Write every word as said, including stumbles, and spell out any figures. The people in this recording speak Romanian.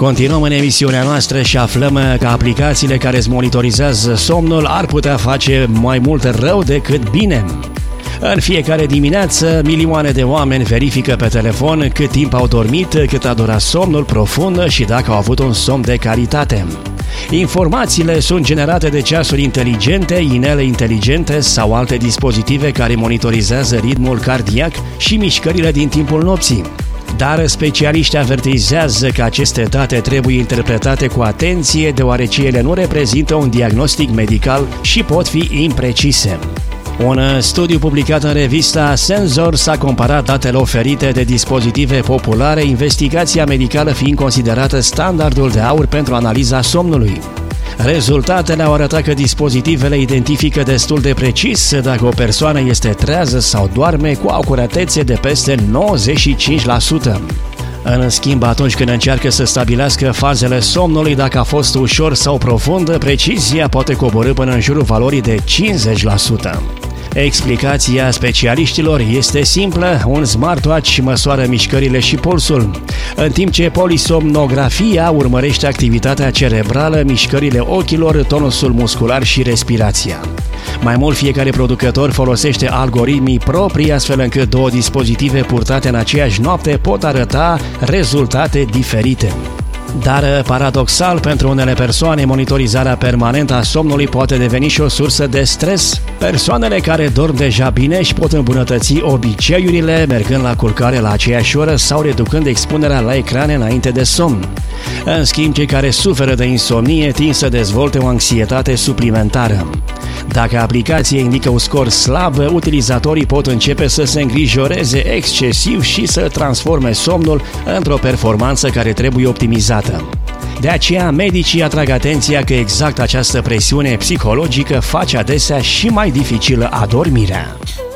Continuăm în emisiunea noastră și aflăm că aplicațiile care îți monitorizează somnul ar putea face mai mult rău decât bine. În fiecare dimineață, milioane de oameni verifică pe telefon cât timp au dormit, cât a durat somnul profund și dacă au avut un somn de calitate. Informațiile sunt generate de ceasuri inteligente, inele inteligente sau alte dispozitive care monitorizează ritmul cardiac și mișcările din timpul nopții. Dar specialiștii avertizează că aceste date trebuie interpretate cu atenție, deoarece ele nu reprezintă un diagnostic medical și pot fi imprecise. Un studiu publicat în revista Sensors a comparat datele oferite de dispozitive populare, investigația medicală fiind considerată standardul de aur pentru analiza somnului. Rezultatele au arătat că dispozitivele identifică destul de precis dacă o persoană este trează sau doarme cu acuratețe de peste nouăzeci și cinci la sută. În schimb, atunci când încearcă să stabilească fazele somnului, dacă a fost ușor sau profund, precizia poate coborî până în jurul valorii de cincizeci la sută. Explicația specialiștilor este simplă, un smartwatch măsoară mișcările și pulsul, în timp ce polisomnografia urmărește activitatea cerebrală, mișcările ochilor, tonusul muscular și respirația. Mai mult, fiecare producător folosește algoritmii proprii, astfel încât două dispozitive purtate în aceeași noapte pot arăta rezultate diferite. Dar, paradoxal, pentru unele persoane, monitorizarea permanentă a somnului poate deveni și o sursă de stres. Persoanele care dorm deja bine își pot îmbunătăți obiceiurile, mergând la culcare la aceeași oră sau reducând expunerea la ecrane înainte de somn. În schimb, cei care suferă de insomnie tind să dezvolte o anxietate suplimentară. Dacă aplicația indică un scor slab, utilizatorii pot începe să se îngrijoreze excesiv și să transforme somnul într-o performanță care trebuie optimizată. De aceea, medicii atrag atenția că exact această presiune psihologică face adesea și mai dificilă adormirea.